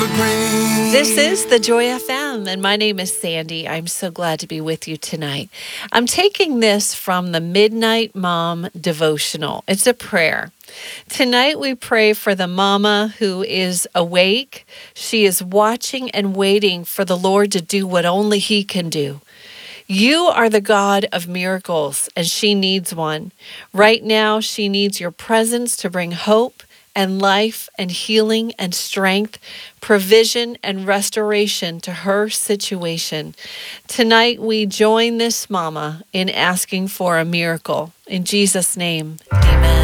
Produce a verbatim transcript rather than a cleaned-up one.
evergreen. This is the Joy F M, and my name is Sandy. I'm so glad to be with you tonight. I'm taking this from the Midnight Mom devotional. It's a prayer. Tonight we pray for the mama who is awake. She is watching and waiting for the Lord to do what only He can do. You are the God of miracles, and she needs one. Right now, she needs your presence to bring hope and life and healing and strength, provision and restoration to her situation. Tonight, we join this mama in asking for a miracle. In Jesus' name, amen.